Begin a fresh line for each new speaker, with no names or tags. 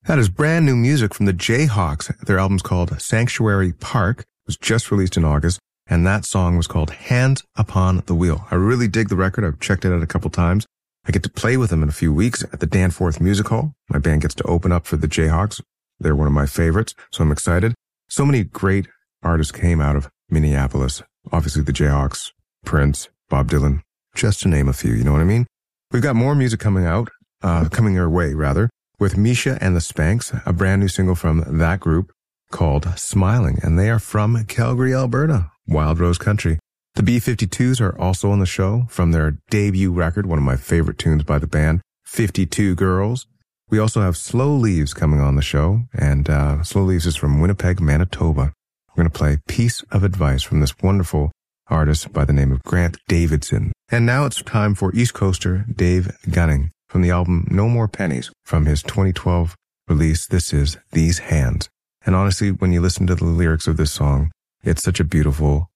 That is brand new music from the Jayhawks. Their album's called Sanctuary Park. It was just released in August, and that song was called Hands Upon the Wheel. I really dig the record. I've checked it out a couple times. I get to play with them in a few weeks at the Danforth Music Hall. My band gets to open up for the Jayhawks. They're one of my favorites, so I'm excited. So many great artists came out of Minneapolis. Obviously the Jayhawks, Prince, Bob Dylan, just to name a few, you know what I mean? We've got more music coming our way, with Misha and the Spanks, a brand new single from that group called Smiling, and they are from Calgary, Alberta, Wild Rose Country. The B-52s are also on the show from their debut record, one of my favorite tunes by the band, 52 Girls. We also have Slow Leaves coming on the show, and Slow Leaves is from Winnipeg, Manitoba. We're going to play Piece of Advice from this wonderful artist by the name of Grant Davidson. And now it's time for East Coaster Dave Gunning from the album No More Pennies from his 2012 release. This is These Hands. And honestly, when you listen to the lyrics of this song, it's such a beautiful